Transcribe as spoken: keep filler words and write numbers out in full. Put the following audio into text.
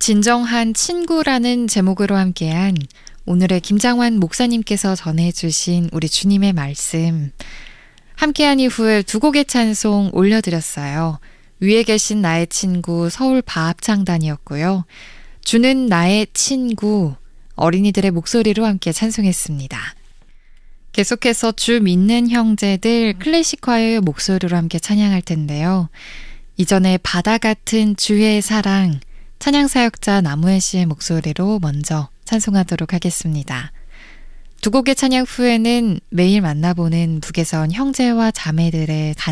진정한 친구라는 제목으로 함께한 오늘의 김장환 목사님께서 전해주신 우리 주님의 말씀, 함께한 이후에 두 곡의 찬송 올려드렸어요. 위에 계신 나의 친구 서울 바합창단이었고요. 주는 나의 친구, 어린이들의 목소리로 함께 찬송했습니다. 계속해서 주 믿는 형제들 클래식화의 목소리로 함께 찬양할 텐데요. 이전에 바다 같은 주의 사랑, 찬양사역자 나무현 씨의 목소리로 먼저 찬송하도록 하겠습니다. 두 곡의 찬양 후에는 매일 만나보는 북에서 온 형제와 자매들의